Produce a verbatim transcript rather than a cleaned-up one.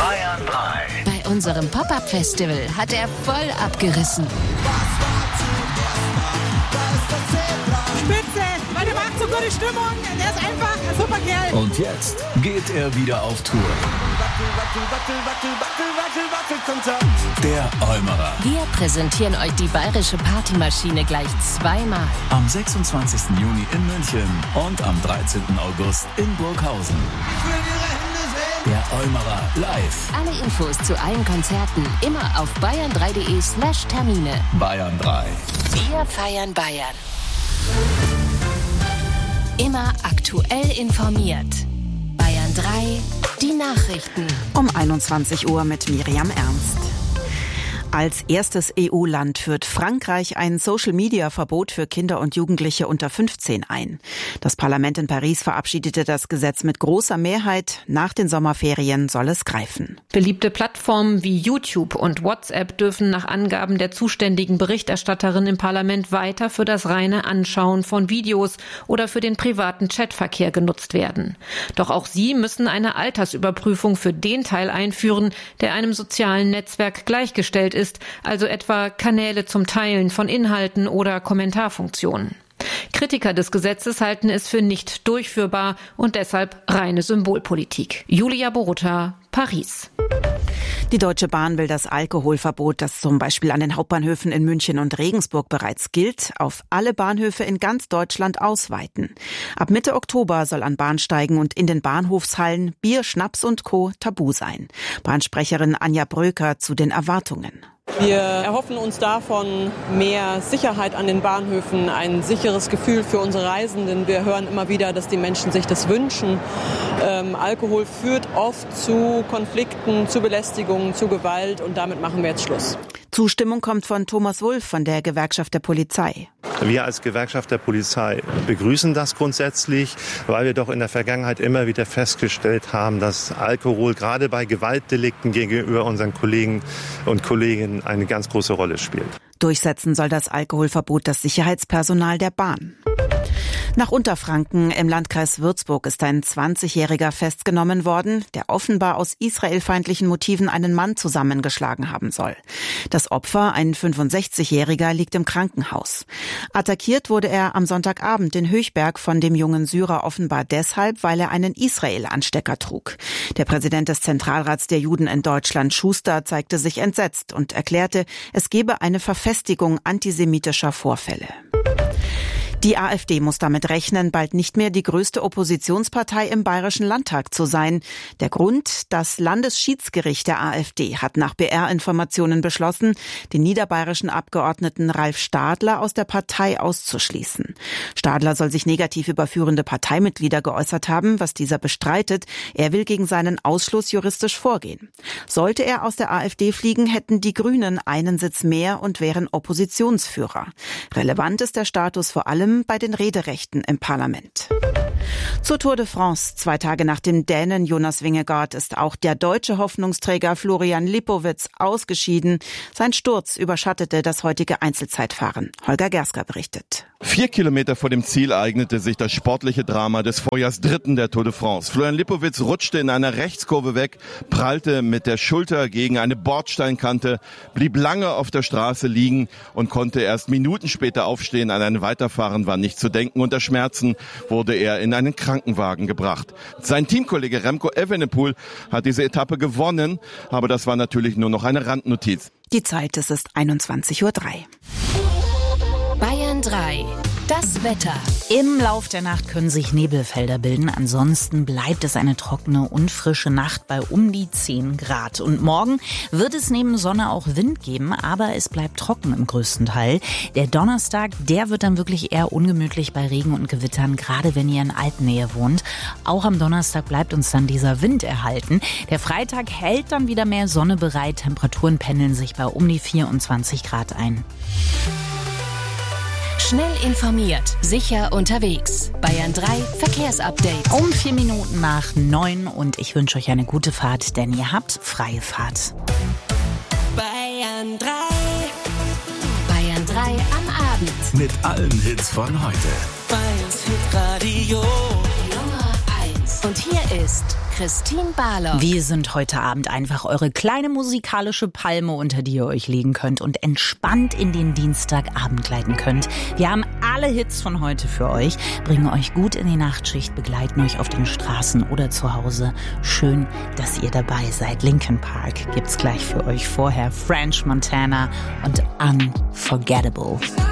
Bayern drei. Bei unserem Pop-Up-Festival hat er voll abgerissen. Spitze, weil der macht so gute Stimmung. Der ist einfach ein super Kerl. Und jetzt geht er wieder auf Tour. Der Eumerer. Wir präsentieren euch die bayerische Partymaschine gleich zweimal. Am sechsundzwanzigsten Juni in München und am dreizehnten August in Burghausen. Der Eumerer live. Alle Infos zu allen Konzerten immer auf bayern drei punkt de slash Termine. Bayern drei. Wir feiern Bayern. Immer aktuell informiert. Bayern drei, die Nachrichten. Um einundzwanzig Uhr mit Miriam Ernst. Als erstes E U-Land führt Frankreich ein Social-Media-Verbot für Kinder und Jugendliche unter fünfzehn ein. Das Parlament in Paris verabschiedete das Gesetz mit großer Mehrheit. Nach den Sommerferien soll es greifen. Beliebte Plattformen wie YouTube und WhatsApp dürfen nach Angaben der zuständigen Berichterstatterin im Parlament weiter für das reine Anschauen von Videos oder für den privaten Chatverkehr genutzt werden. Doch auch sie müssen eine Altersüberprüfung für den Teil einführen, der einem sozialen Netzwerk gleichgestellt ist. ist, also etwa Kanäle zum Teilen von Inhalten oder Kommentarfunktionen. Kritiker des Gesetzes halten es für nicht durchführbar und deshalb reine Symbolpolitik. Julia Borutta, Paris. Die Deutsche Bahn will das Alkoholverbot, das zum Beispiel an den Hauptbahnhöfen in München und Regensburg bereits gilt, auf alle Bahnhöfe in ganz Deutschland ausweiten. Ab Mitte Oktober soll an Bahnsteigen und in den Bahnhofshallen Bier, Schnaps und Co. tabu sein. Bahnsprecherin Anja Bröker zu den Erwartungen. Wir erhoffen uns davon mehr Sicherheit an den Bahnhöfen, ein sicheres Gefühl für unsere Reisenden. Wir hören immer wieder, dass die Menschen sich das wünschen. Ähm, Alkohol führt oft zu Konflikten, zu Belästigungen, zu Gewalt und damit machen wir jetzt Schluss. Zustimmung kommt von Thomas Wulff von der Gewerkschaft der Polizei. Wir als Gewerkschaft der Polizei begrüßen das grundsätzlich, weil wir doch in der Vergangenheit immer wieder festgestellt haben, dass Alkohol gerade bei Gewaltdelikten gegenüber unseren Kollegen und Kolleginnen eine ganz große Rolle spielt. Durchsetzen soll das Alkoholverbot das Sicherheitspersonal der Bahn. Nach Unterfranken im Landkreis Würzburg ist ein zwanzigjähriger festgenommen worden, der offenbar aus israelfeindlichen Motiven einen Mann zusammengeschlagen haben soll. Das Opfer, ein fünfundsechzigjähriger, liegt im Krankenhaus. Attackiert wurde er am Sonntagabend in Höchberg von dem jungen Syrer offenbar deshalb, weil er einen Israel-Anstecker trug. Der Präsident des Zentralrats der Juden in Deutschland, Schuster, zeigte sich entsetzt und erklärte, es gebe eine Verfestigung antisemitischer Vorfälle. Die AfD muss damit rechnen, bald nicht mehr die größte Oppositionspartei im Bayerischen Landtag zu sein. Der Grund: Das Landesschiedsgericht der AfD hat nach B R-Informationen beschlossen, den niederbayerischen Abgeordneten Ralf Stadler aus der Partei auszuschließen. Stadler soll sich negativ über führende Parteimitglieder geäußert haben, was dieser bestreitet. Er will gegen seinen Ausschluss juristisch vorgehen. Sollte er aus der AfD fliegen, hätten die Grünen einen Sitz mehr und wären Oppositionsführer. Relevant ist der Status vor allem bei den Rederechten im Parlament. Zur Tour de France. Zwei Tage nach dem Dänen Jonas Vingegaard ist auch der deutsche Hoffnungsträger Florian Lipowitz ausgeschieden. Sein Sturz überschattete das heutige Einzelzeitfahren. Holger Gersker berichtet. Vier Kilometer vor dem Ziel ereignete sich das sportliche Drama des Vorjahrsdritten der Tour de France. Florian Lipowitz rutschte in einer Rechtskurve weg, prallte mit der Schulter gegen eine Bordsteinkante, blieb lange auf der Straße liegen und konnte erst Minuten später aufstehen. An ein Weiterfahren war nicht zu denken. Unter Schmerzen wurde er in einen Krankenwagen gebracht. Sein Teamkollege Remco Evenepoel hat diese Etappe gewonnen, aber das war natürlich nur noch eine Randnotiz. Die Zeit, es ist einundzwanzig Uhr drei. Bayern drei. Das Wetter. Im Lauf der Nacht können sich Nebelfelder bilden. Ansonsten bleibt es eine trockene und frische Nacht bei um die zehn Grad. Und morgen wird es neben Sonne auch Wind geben, aber es bleibt trocken im größten Teil. Der Donnerstag, der wird dann wirklich eher ungemütlich bei Regen und Gewittern, gerade wenn ihr in Alpennähe wohnt. Auch am Donnerstag bleibt uns dann dieser Wind erhalten. Der Freitag hält dann wieder mehr Sonne bereit. Temperaturen pendeln sich bei um die vierundzwanzig Grad ein. Schnell informiert, sicher unterwegs. Bayern drei Verkehrsupdate. Um vier Minuten nach neun und ich wünsche euch eine gute Fahrt, denn ihr habt freie Fahrt. Bayern drei. Bayern drei am Abend. Mit allen Hits von heute. Bayerns Hitradio. Nummer eins. eins. Und hier ist Christine Barlock. Wir sind heute Abend einfach eure kleine musikalische Palme, unter die ihr euch legen könnt und entspannt in den Dienstagabend gleiten könnt. Wir haben alle Hits von heute für euch, bringen euch gut in die Nachtschicht, begleiten euch auf den Straßen oder zu Hause. Schön, dass ihr dabei seid. Linkin Park gibt's gleich für euch. Vorher French Montana und Unforgettable.